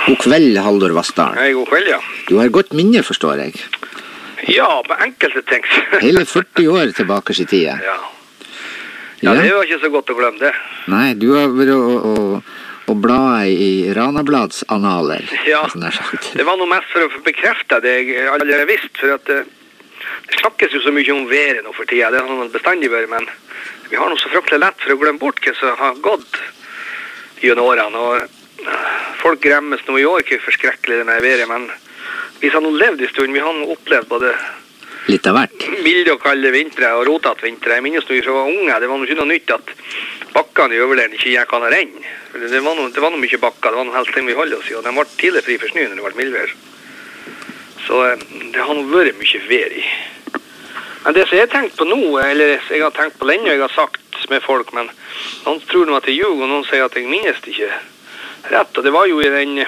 God kveld, Haldor Vassdal. Hei, god kveld, ja. Du har godt minne, forstår jeg. Ja, på enkelte ting. Hele 40 år tilbake i tida. Ja. Ja, det var ikke så godt å glemme det. Nei, du har vært å bla i Ranablads analer. Ja, det var noe mest for å bekrefte det jeg allerede visste, for at det snakkes jo så mye om været nå for tida. Det har noe bestandig vært, men vi har noe så fryktelig lett for å glemme bort hva som har gått gjennom årene, og folk gremmes nå i år ikke forskrekkelig det med været, men vi har nå levd i stund, vi har nå opplevd både litt av hvert. Milde og kalde vintre og rotet vintre. Jeg minnes når vi var unge, det var noe nytt at bakkene i Øverleden ikke gikk an å renne. Det var noe mye bakker, det var noe helst ting vi holdt oss i, og de var tidlig fri for snø når det var mildvær. Så det har nå vært mye vær i. Men det som jeg har tenkt på nå, eller jeg har tenkt på lenge, og jeg har sagt med folk, men noen tror nå at jeg ljuger, og noen sier at jeg minnes det ikke rett. Og det var jo i den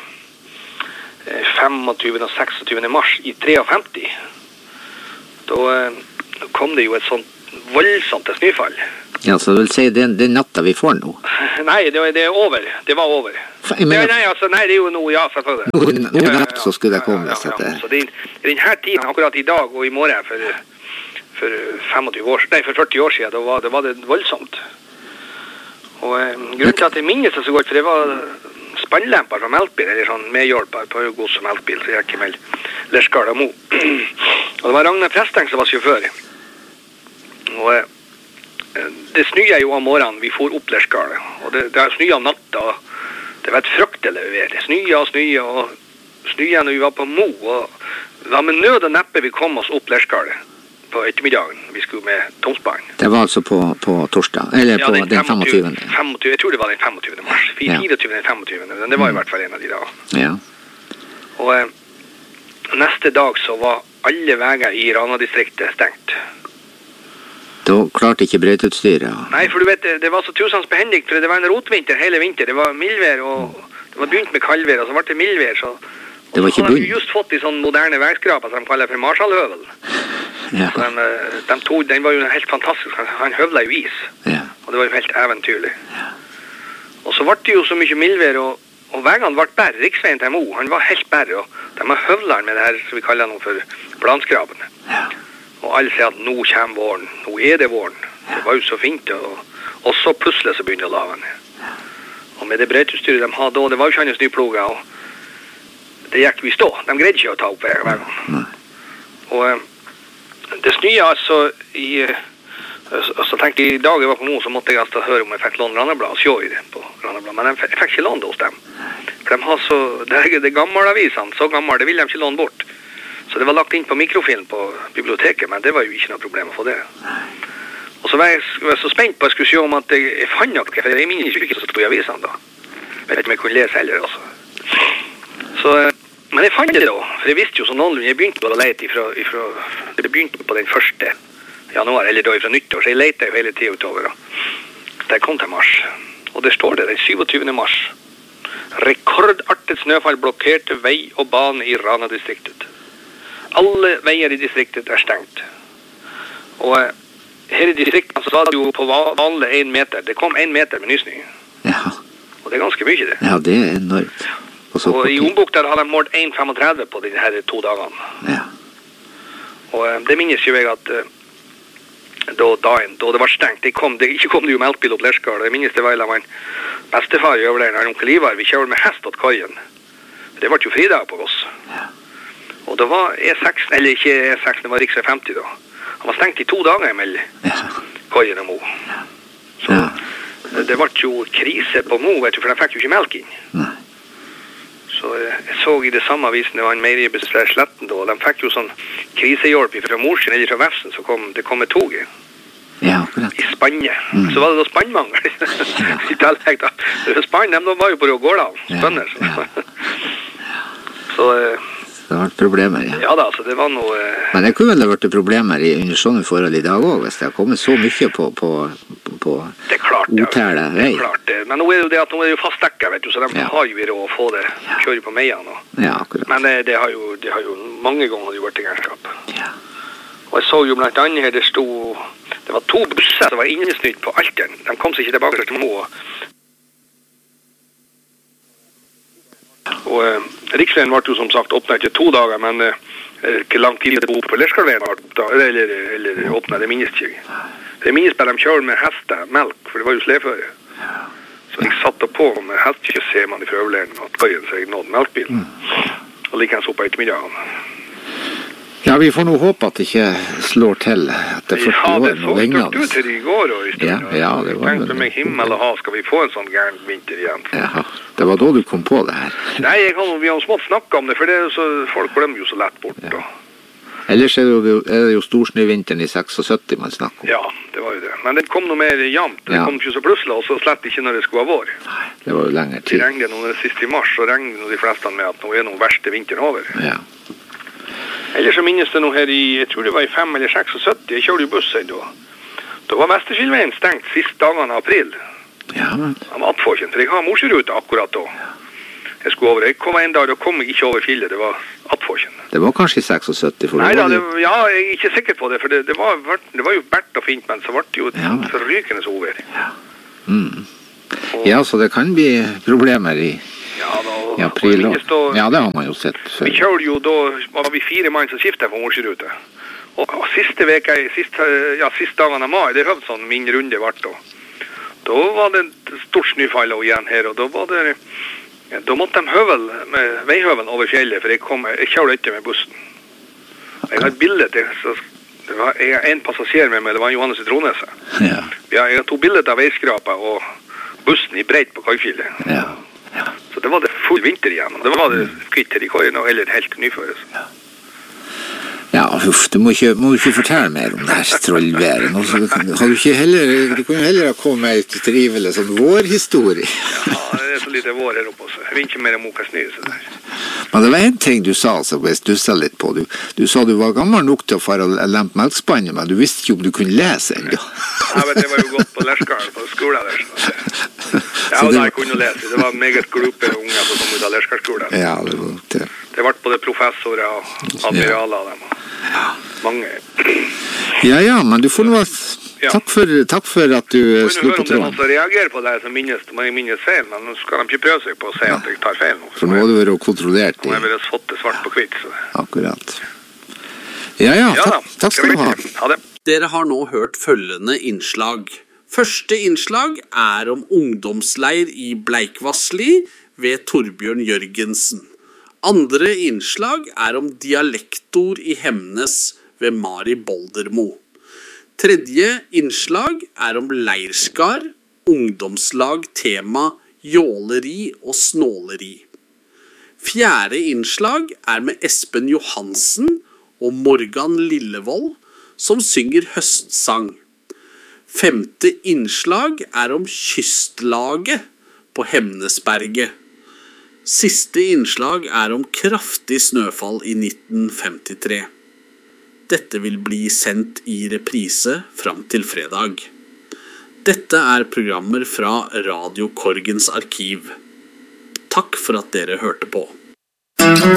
25. og 26. mars i 53. Da kom det jo et sånt voldsomt snøfall. Ja, så det vil si det er natta vi får nå? Nei, det er over. Det var over. Nei, det er jo noe, ja, selvfølgelig. Nå natt så skulle det komme. Ja. Så det er denne tiden, akkurat i dag og i morgen, for 40 år siden, da var det voldsomt. Og grunnen til at jeg minnes det så godt, for det var spannlemper fra melkbil, eller sånn medhjelper på gods som melkbil, så jeg ikke med Lerskal og Mo. Og det var Ragnar Presteng som var sjåfør. Og det snøya jo om morgenen, vi for opp Lerskal, og det snøya om natta, og det var et fryktelig vær. Det snøya når vi var på Mo, og det var med nød og neppe vi kom oss opp Lerskal på ettermiddagen. Vi skulle med Tomsbanen. Det var altså på torsdag, eller på den 25. Jeg tror det var den 25. mars. 24. den 25. Men det var i hvert fall en av de da. Ja. Og neste dag så var alle veier i Rana-distriktet stengt. Da klarte ikke brøyteutstyret. Nei, for du vet, det var så tusens behendig, for det var en rotvinter hele vinter. Det var mildvær, og det var begynt med kaldvær, og så ble det mildvær, så... Det var ikke bunn. Så hadde vi just fått de sånne moderne veiskraper som de kaller for Marshallhøvel. Ja. Den var jo helt fantastisk. Han høvla jo is. Ja. Og det var jo helt eventyrlig. Ja. Og så ble det jo så mye mildvær, og veien ble bær. Riksveien til Mo, han var helt bær, og de har høvla med det her, som vi kaller noe for blanskrabene. Ja. Og alle sier at nå kommer våren, nå er det våren. Det var jo så fint, og så plutselig så begynner det å lave ned. Og med det brøyteutstyret de hadde da, det var jo ikke annet snøploger, og det gikk vi stå. De greide ikke å ta opp veien. Og det snøya altså så tenkte jeg i dag jeg var på Mo, så måtte jeg altså høre om jeg fikk låne Randablad og se i det på Randablad, men jeg fikk ikke låne det hos dem. For de har så, det gamle avisene, så gamle, det ville de ikke låne bort. Så det var lagt inn på mikrofilm på biblioteket, men det var jo ikke noe problem å få det. Og så var jeg så spent på at jeg skulle se om at jeg fant noe, for jeg minner ikke så stod i avisene da. Jeg vet ikke om jeg kunne lese heller også. Så, men jeg fant det da, for jeg visste jo så noenlunde, jeg begynte å lete det begynte på den 1. januar, eller da fra nyttår, så jeg lette jo hele tiden utover. Da jeg kom til mars, og det står det, den 27. mars. Rekordartet snøfall blokkerte vei og bane i Rana-distriktet. Alle veier i distriktet stengt. Og her i distriktet så var det jo på vanlig 1 meter. Det kom 1 meter med nysnø. Ja. Og det ganske mye det. Ja, det enormt. Og i Ombukta hadde de målt 1,35 på de her 2 dagene. Ja. Og det minnes jo jeg at da det var stengt, ikke kom det jo melkbil opp Lerskal. Jeg minnes det var en bestefar i Øverleden, onkel Ivar, vi kjørte med hest åt kaien. Det var jo fridag på oss. Ja. Og det var E6, eller ikke E6, det var riksvei 50 da. Han var stengt i 2 dager mellom kaien og Mo. Ja. Så det var jo krise på Mo, vet du, for de fikk jo ikke melk inn. Nei. Så jeg så i det samme avisen, det var en meieribesvær Sletten da, og de fikk jo sånn krisehjelp fra Morsin eller fra Vefsen, så det kom et toget. Ja, akkurat. I Spanje. Så var det da spannmangel. I tillegg da. Spann, de var jo på Gårdal, spønner. Så det har vært problemer, ja. Ja da, så det var noe... Men det kunne vel ha vært problemer under sånne forhold i dag også, hvis det har kommet så mye på det er klart, ja. Otæle vei. Det er klart, men nå er det at nå er det jo fastdekket, vet du, så de har jo råd å få det, kjøre på meiene. Ja, akkurat. Men det har jo mange ganger vært i gærskap. Ja. Og jeg så jo blant annet her, det var 2 busser som var innesnytt på Alteren. De kom seg ikke tilbake til Mo. Og riksveien ble jo som sagt åpnet etter 2 dager, men ikke lang tid det på Lerskardveien eller åpnet, det minnes ikke. Det minnes bare de kjører med hestemelk, for det var jo sleføre. Så jeg satte på med hestekjøtt, ser man i prøveleren at køyen seg nådde melkbilen. Og like han så på ettermiddagen. Ja, vi får nå håpe at det ikke slår til etter 40 år. Ja, det så størt ut her i går og i stedet. Ja, det var tenkte meg himmel og hav, skal vi få en sånn gæren vinter igjen? Ja, det var da du kom på det her. Nei, vi har smått snakket om det, for det er så, folk glemmer jo så lett bort. Ja. Ellers er det jo storsnøvinteren i 76 man snakker om. Ja, det var jo det. Men det kom noe mer jamt. Det kom ikke så plutselig, og så slett ikke når det skulle ha vår. Nei, det var jo lenger tid. Det regnet noe sist i mars, og regnet de fleste med at nå er noe verste vinteren over. Ja. Ellers så minnes det noe her i, jeg tror det var i 5 eller 76, jeg kjørte jo bussen da. Da var Vesterskilveien stengt siste dagene av april. Ja, men... Han var attforkjent, for jeg har morsrute akkurat da. Jeg skulle over, jeg kom en dag, da kom jeg ikke over fjellet, det var attforkjent. Det var kanskje i 76? For nei da, ja, jeg er ikke sikker på det, for det var jo bært og fint, men så ble det jo et forrykende ovær. Ja. Ja, så det kan bli problemer i... I april. Ja, det har man jo sett før. Vi kjørte jo da, var vi 4 mann som skiftet på morsrute. Og siste dagen av mai, det høvde sånn min runde vart da. Da var det et stort snøfall igjen her, og da måtte de veihøvel over fjellet, for jeg kjørte ikke med bussen. Jeg har et bilde til, jeg har en passasjer med meg, det var Johannes i Tronese. Ja. Jeg har 2 bilder av veiskrapa og bussen i breit på Kajfjellet. Ja. Ja. Så det var det full vinter igjen. Det var det kvitter i køyen, eller helt nyføres. Ja, uff, du må ikke fortelle mer om det her trollværet. Du kunne jo heller ha kommet med et trivelig sånn vårhistorie. Ja, det er så lite vår her oppe også. Jeg vil ikke mer om Moka Snø. Men det var en ting du sa, så jeg stusset litt på. Du sa du var gammel nok til å fare og lempe melkspannet, men du visste ikke om du kunne lese ennå. Ja, men det var jo godt på Lerskaren, på skolen der. Ja, og da jeg kunne lese. Det var meget gruppe unge som kom ut av Lerskarsskolen. Ja, det var det. Det ble både professorer og admiraler av dem. Ja. Mange. Ja, men du får noe... Takk for at du slo på tråden. Om det er noen som reagerer på det som minnes feil, men nå skal de ikke prøve seg på å si at jeg tar feil nå. For nå har du vært kontrollert. Nå har jeg vært fått det svart på kvitt. Så. Akkurat. Ja, takk skal du ha. Ha det. Dere har nå hørt følgende innslag. Første innslag er om ungdomsleir i Bleikvassli ved Torbjørn Jørgensen. Andre innslag er om dialektord i Hemnes ved Mari Boldermo. Tredje innslag er om leirskar, ungdomslag, tema, jåleri og snåleri. Fjerde innslag er med Espen Johansen og Morgan Lillevold, som synger høstsang. Femte innslag er om kystlaget på Hemnesberget. Siste innslag er om kraftig snøfall i 1953. Dette vil bli sendt i reprise fram til fredag. Dette er programmer fra Radio Korgens arkiv. Takk for at dere hørte på.